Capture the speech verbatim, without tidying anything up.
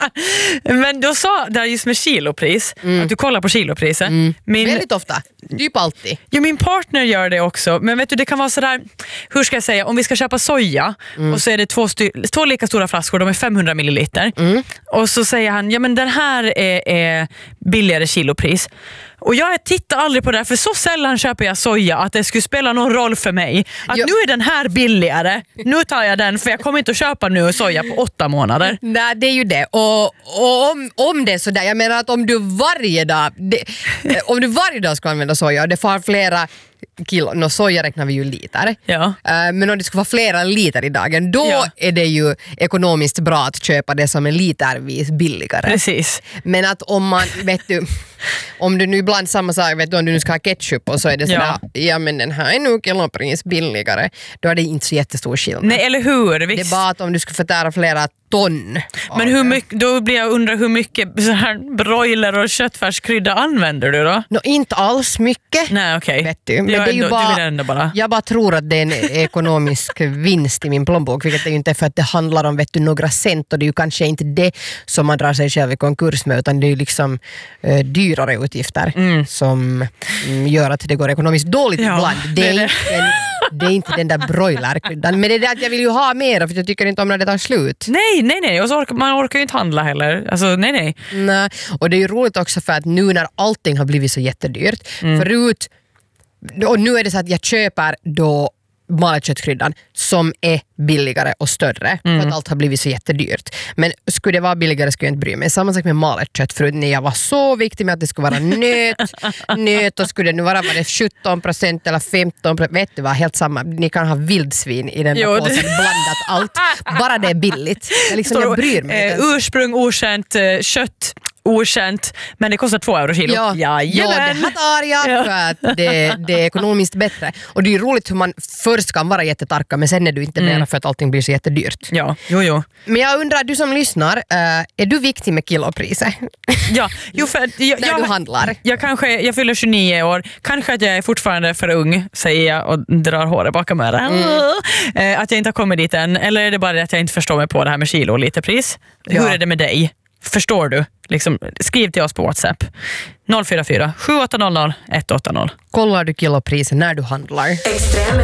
Men då sa det just med kilopris, mm. att du kollar på kilopriset. Mm. Min, Väldigt ofta, typ alltid. Jo, min partner gör det också. Men vet du, det kan vara sådär, hur ska jag säga, om vi ska köpa soja mm. och så är det två, sty- två lika stora flaskor, de är femhundra milliliter. Mm. Och så säger han, ja men den här är, är billigare kilopris. Och jag tittar aldrig på det, för så sällan köper jag soja att det skulle spela någon roll för mig. Att jo. nu är den här billigare, nu tar jag den, för jag kommer inte att köpa nu soja på åtta månader. Nej, det är ju det. Och, och om, om det är sådär, jag menar att om du varje dag, det, om du varje dag ska använda soja, det får flera kilo, no, soja räknar vi ju liter. Ja. Uh, men om det ska vara flera liter i dagen, då ja. är det ju ekonomiskt bra att köpa det som är litervis billigare. Precis. Men att om man, vet du, om du nu ibland samma sak, vet du, om du nu ska ha ketchup och så är det sådär, ja, ja men den här är nog kilopris billigare, då är det inte så jättestor skillnad. Nej, eller hur? Visst. Det är bara att om du ska förtära flera ton. Men hur mycket, då blir jag undra hur mycket så här broiler och köttfärskrydda använder du då? No, inte alls mycket. Nej, okej. Vet du. Men det är ju bara, bara. Jag bara tror att det är en ekonomisk vinst i min plånbok, vilket det ju inte är, för att det handlar om, vet du, några cent, och det är ju kanske inte det som man drar sig själv i konkurs med, utan det är ju liksom eh, dyrare utgifter mm. som mm, gör att det går ekonomiskt dåligt ja, ibland. Det är, det, är en, det är inte den där broilerkryddan. Men det är det att jag vill ju ha mer, för jag tycker inte om när det tar slut. Nej, nej, nej. Och så orkar, man orkar ju inte handla heller. Alltså, nej, nej. Nej. Och det är ju roligt också för att nu när allting har blivit så jättedyrt. Mm. Förut, och nu är det så att jag köper då malet köttkryddan som är billigare och större mm. för att allt har blivit så jättedyrt. Men skulle det vara billigare skulle jag inte bry mig. Samma sak med malet kött, för när jag var så viktig med att det skulle vara nöt, nöt och skulle det nu vara, var det sjutton procent eller femton procent, vet du vad, helt samma. Ni kan ha vildsvin i den där påsen, blandat allt. Bara det är billigt. Jag, liksom, jag bryr mig. Eh, ursprung okänt, eh, kött okänt, men det kostar två euro kilo. Ja, ja, ja, det här tar jag ja. för att det, det är ekonomiskt bättre. Och det är ju roligt hur man först kan vara jättetarka, men sen är du inte mm. mer för att allting blir så jättedyrt. Ja, jo, jo. Men jag undrar, du som lyssnar, äh, är du viktig med kilopriset? Ja, jo, för att jag, när jag, du handlar. Jag, kanske, jag fyller tjugonio år, kanske att jag är fortfarande för ung, säger jag och drar håret bakom örat. Mm. Att jag inte har kommit dit än, eller är det bara att jag inte förstår mig på det här med kilo och lite pris? Ja. Hur är det med dig? Förstår du? Liksom, skriv till oss på WhatsApp. noll fyra fyra sju åtta noll noll ett åtta noll. Kollar du kilopriset när du handlar? Extrem